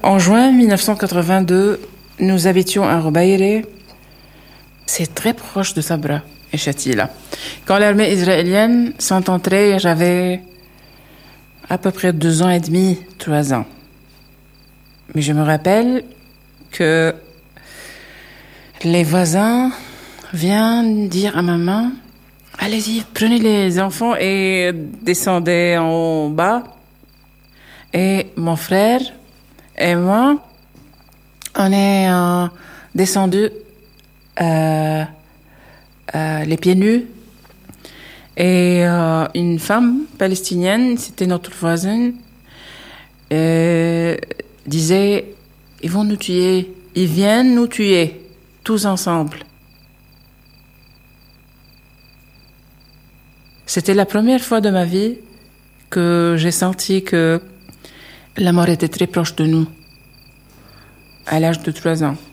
En juin 1982, nous habitions à Rubaïré. C'est très proche de Sabra et Shatila. Quand l'armée israélienne sont entrées, j'avais à peu près 2 ans et demi, 3 ans. Mais je me rappelle que les voisins viennent dire à maman, allez-y, prenez les enfants et descendez en bas. Et mon frère et moi, on est descendus les pieds nus. Et une femme palestinienne, c'était notre voisine, disait, ils vont nous tuer, ils viennent nous tuer, tous ensemble. C'était la première fois de ma vie que j'ai senti que la mort était très proche de nous, à l'âge de 3 ans.